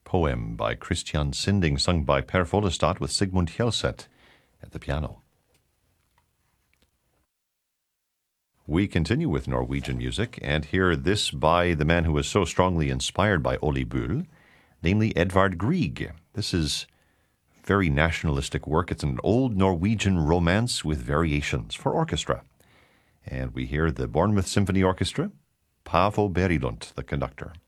poem by Christian Sinding, sung by Per Follestad with Sigmund Hjelseth at the piano. We continue with Norwegian music and hear this by the man who was so strongly inspired by Ole Bull, namely Edvard Grieg. This is very nationalistic work. It's an old Norwegian romance with variations for orchestra. And we hear the Bournemouth Symphony Orchestra, Paavo Berilund, the conductor.